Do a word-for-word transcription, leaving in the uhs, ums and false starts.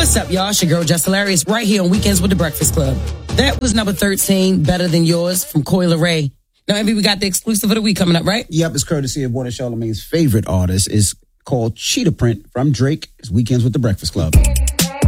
What's up, y'all? It's your girl, Just Hilarious, right here on Weekends with the Breakfast Club. That was number thirteen, Better Than Yours, from Coi Leray. Now, Envy, we got the exclusive of the week coming up, right? Yep, it's courtesy of one of Charlamagne's favorite artists. It's called Cheetah Print from Drake. It's Weekends with the Breakfast Club.